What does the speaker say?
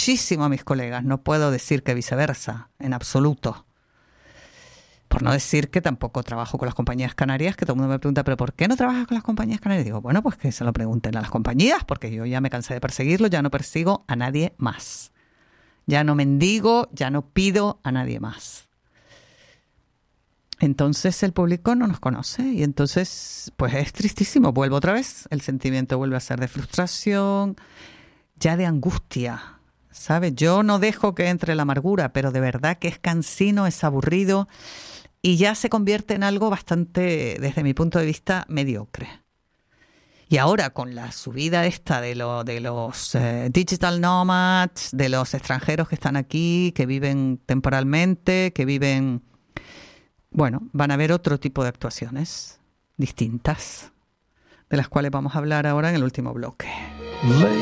muchísimo a mis colegas, no puedo decir que viceversa, en absoluto. Por no decir que tampoco trabajo con las compañías canarias, que todo el mundo me pregunta, ¿pero por qué no trabajas con las compañías canarias? Digo, bueno, pues que se lo pregunten a las compañías, porque yo ya me cansé de perseguirlo, ya no persigo a nadie más. Ya no mendigo, ya no pido a nadie más. Entonces el público no nos conoce y entonces pues es tristísimo. Vuelvo otra vez, el sentimiento vuelve a ser de frustración, ya de angustia, ¿sabes? Yo no dejo que entre la amargura, pero de verdad que es cansino, es aburrido y ya se convierte en algo bastante, desde mi punto de vista, mediocre. Y ahora con la subida esta de los digital nomads, de los extranjeros que están aquí, que viven temporalmente, que viven... Bueno, van a haber otro tipo de actuaciones distintas, de las cuales vamos a hablar ahora en el último bloque.